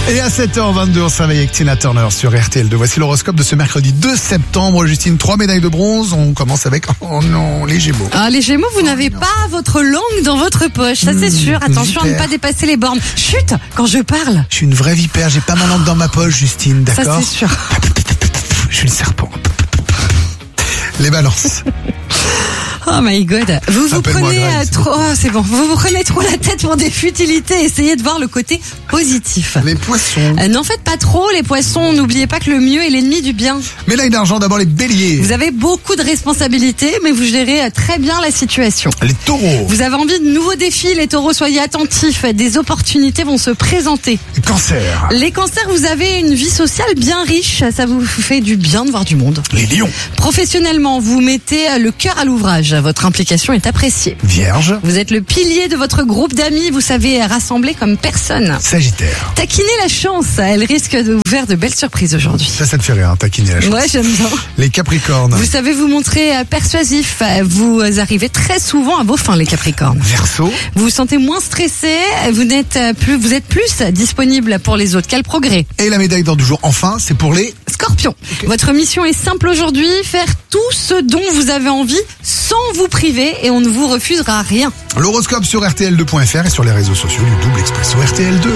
Et à 7h22, on se réveille avec Tina Turner sur RTL2. Voici l'horoscope de ce mercredi 2 septembre. Justine, 3 médailles de bronze. On commence avec, oh non, les Gémeaux. Ah, les Gémeaux, vous n'avez pas votre langue dans votre poche, ça c'est sûr. Attention à ne pas dépasser les bornes. Chut, quand je parle. Je suis une vraie vipère, j'ai pas ma langue dans ma poche, Justine, d'accord? Ça c'est sûr. Je suis le serpent. Les balances. Oh my god, vous vous Appelle-moi prenez Greg, trop, c'est bon, vous vous prenez trop la tête pour des futilités. Essayez de voir le côté positif. Les poissons. N'en faites pas trop, les poissons. N'oubliez pas que le mieux est l'ennemi du bien. Médaille d'argent, d'abord les béliers. Vous avez beaucoup de responsabilités, mais vous gérez très bien la situation. Les taureaux. Vous avez envie de nouveaux défis, les taureaux, soyez attentifs. Des opportunités vont se présenter. Les cancers. Les cancers, vous avez une vie sociale bien riche. Ça vous fait du bien de voir du monde. Les lions. Professionnellement, vous mettez le cœur à l'ouvrage. Votre implication est appréciée. Vierge. Vous êtes le pilier de votre groupe d'amis. Vous savez rassembler comme personne. Sagittaire. Taquinez la chance. Elle risque de vous faire de belles surprises aujourd'hui. Ça te fait rire, hein, taquiner la chance. Ouais, j'aime bien. Les capricornes. Vous savez vous montrer persuasif. Vous arrivez très souvent à vos fins, les capricornes. Verseau. Vous vous sentez moins stressé. Vous êtes plus disponible pour les autres. Quel progrès. Et la médaille d'or du jour, enfin, c'est pour les... Scorpion, votre mission est simple aujourd'hui, faire tout ce dont vous avez envie sans vous priver et on ne vous refusera rien. L'horoscope sur RTL2.fr et sur les réseaux sociaux du Double Expresso RTL2.